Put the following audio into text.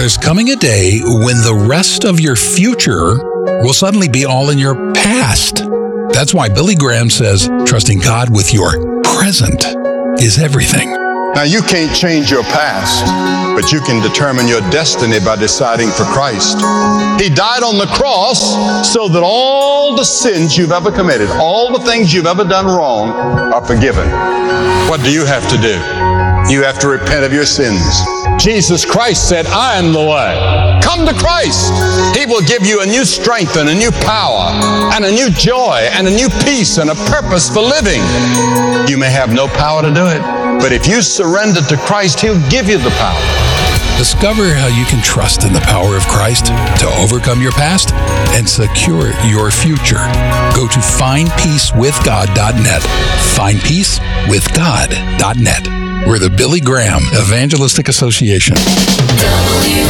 There's coming a day when the rest of your future will suddenly be all in your past. That's why Billy Graham says trusting God with your present is everything. Now, you can't change your past, but you can determine your destiny by deciding for Christ. He died on the cross so that all the sins you've ever committed, all the things you've ever done wrong are forgiven. What do you have to do? You have to repent of your sins. Jesus Christ said, I am the way. Come to Christ. He will give you a new strength and a new power and a new joy and a new peace and a purpose for living. You may have no power to do it, but if you surrender to Christ, He'll give you the power. Discover how you can trust in the power of Christ to overcome your past and secure your future. Go to findpeacewithgod.net. Findpeacewithgod.net. We're the Billy Graham Evangelistic Association.